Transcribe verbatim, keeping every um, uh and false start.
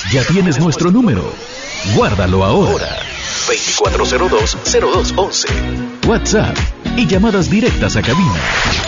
Ya tienes nuestro número. Guárdalo ahora. veinticuatro cero dos, cero dos once. WhatsApp y llamadas directas a cabina.